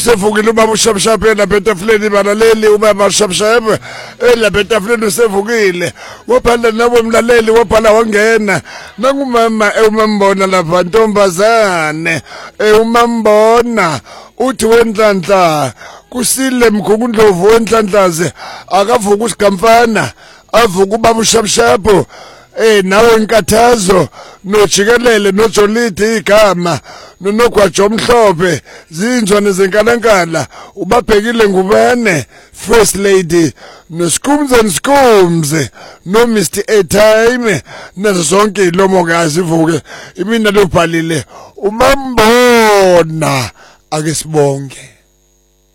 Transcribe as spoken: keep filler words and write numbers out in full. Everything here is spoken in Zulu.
Sefukile ubaba uShapshap la betafuleni balaleli ubaba uShapshap la betafuleni usevukile waphala nawe mlaleli waphala wangena nangumama ewumambona lapha ntombazane ewumambona uthi wenhlanhla kusile mkhukundlovu wenhlanhlaze akavuka usigamfana avuka ubaba uShapshap eh nawe inkathazo nojikelele nojolidi igama nonogwajo omhlophe zinzwane zenkalankala ubabhekile ngubane first lady noSkumze and Skumze no Mister Airtime nazo zonke ilomokazi ivuke imina lobhalile umambona ake sibonge.